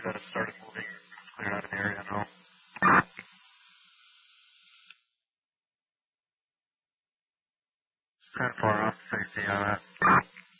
that have started moving, cleared out an area now. 10-4 up, safety on that.